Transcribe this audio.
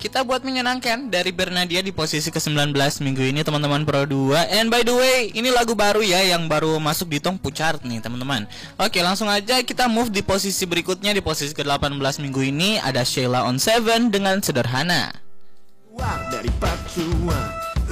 kita buat menyenangkan dari Bernadia di posisi ke-19 minggu ini teman-teman Pro 2. And by the way, ini lagu baru ya yang baru masuk di Tongpu Chart nih teman-teman. Oke, langsung aja kita move di posisi berikutnya. Di posisi ke-18 minggu ini ada Sheila on 7 dengan Sederhana. Dari percuma